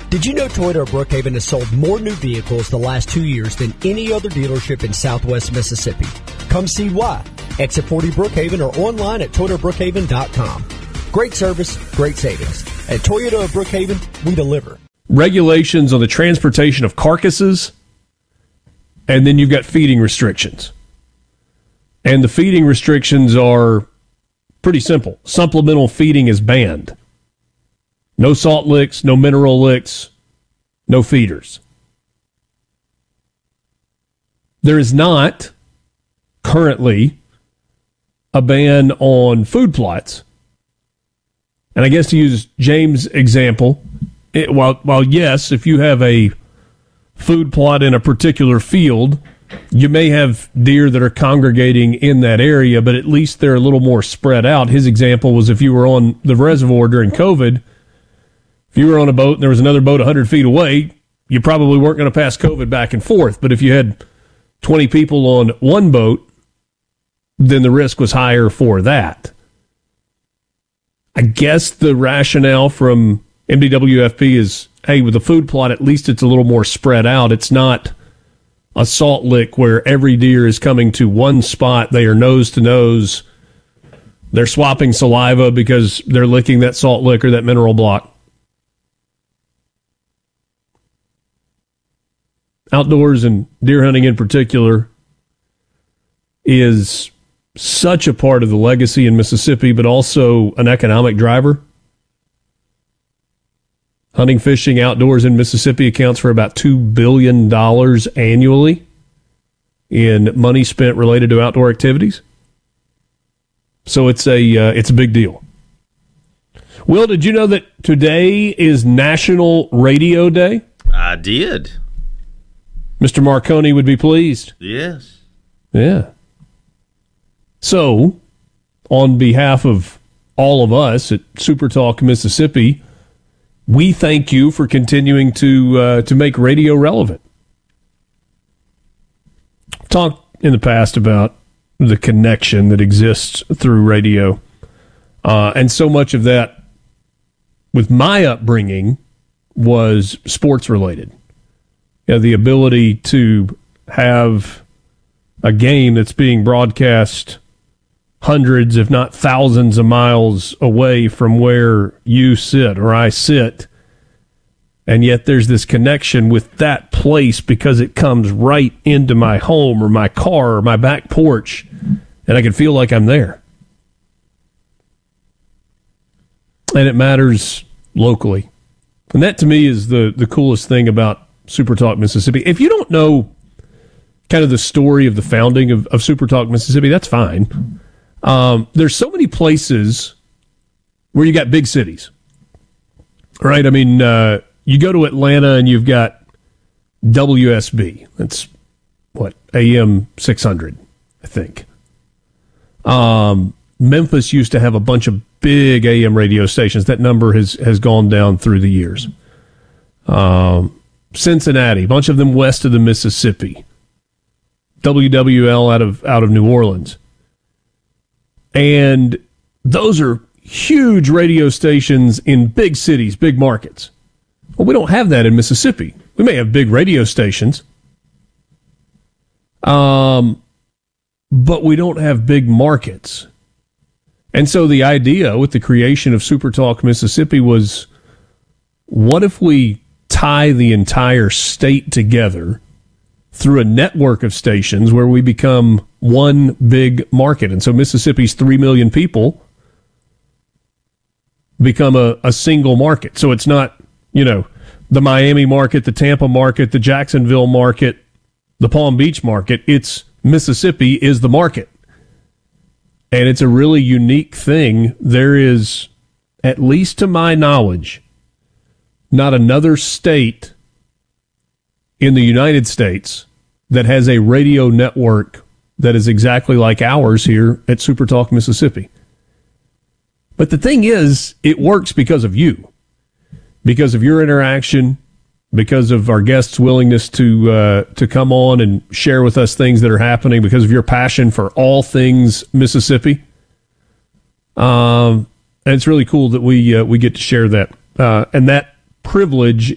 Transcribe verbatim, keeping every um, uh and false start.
Did you know Toyota of Brookhaven has sold more new vehicles the last two years than any other dealership in Southwest Mississippi? Come see why. Exit forty Brookhaven or online at toyota brookhaven dot com. Great service, great savings. At Toyota of Brookhaven, we deliver. Regulations on the transportation of carcasses, and then you've got feeding restrictions. And the feeding restrictions are pretty simple. Supplemental feeding is banned. No salt licks, no mineral licks, no feeders. There is not currently a ban on food plots. And I guess to use James' example, it, while, while yes, if you have a food plot in a particular field, you may have deer that are congregating in that area, but at least they're a little more spread out. His example was if you were on the reservoir during COVID, if you were on a boat and there was another boat one hundred feet away, you probably weren't going to pass COVID back and forth. But if you had twenty people on one boat, then the risk was higher for that. I guess the rationale from M D W F P is, hey, with a food plot, at least it's a little more spread out. It's not a salt lick where every deer is coming to one spot. They are nose to nose. They're swapping saliva because they're licking that salt lick or that mineral block. Outdoors and deer hunting in particular is such a part of the legacy in Mississippi, but also an economic driver. Hunting, fishing, outdoors in Mississippi accounts for about two billion dollars annually in money spent related to outdoor activities. So it's a uh, it's a big deal. Will, did you know that today is National Radio Day? I did. Mister Marconi would be pleased. Yes. Yeah. So, on behalf of all of us at Super Talk Mississippi, we thank you for continuing to uh, to make radio relevant. I've talked in the past about the connection that exists through radio, uh, and so much of that, with my upbringing, was sports related. You know, the ability to have a game that's being broadcast hundreds, if not thousands of miles away from where you sit or I sit, and yet there's this connection with that place because it comes right into my home or my car or my back porch, and I can feel like I'm there. And it matters locally. And that, to me, is the, the coolest thing about Super Talk Mississippi. If you don't know kind of the story of the founding of, of Super Talk Mississippi, that's fine. Um, there's so many places where you got big cities, right? I mean, uh, you go to Atlanta and you've got W S B. That's what, A M six hundred, I think. Um, Memphis used to have a bunch of big A M radio stations. That number has, has gone down through the years. Um, Cincinnati, a bunch of them west of the Mississippi. W W L out of out of New Orleans. And those are huge radio stations in big cities, big markets. Well, we don't have that in Mississippi. We may have big radio stations, um, but we don't have big markets. And so the idea with the creation of Super Talk Mississippi was, what if we tie the entire state together through a network of stations where we become one big market? And so Mississippi's three million people become a, a single market. So it's not, you know, the Miami market, the Tampa market, the Jacksonville market, the Palm Beach market. It's Mississippi is the market. And it's a really unique thing. There is, at least to my knowledge, not another state in the United States that has a radio network that is exactly like ours here at Super Talk Mississippi. But the thing is, it works because of you, because of your interaction, because of our guests' willingness to uh, to come on and share with us things that are happening, because of your passion for all things Mississippi. Um, and it's really cool that we uh, we get to share that, uh, and that privilege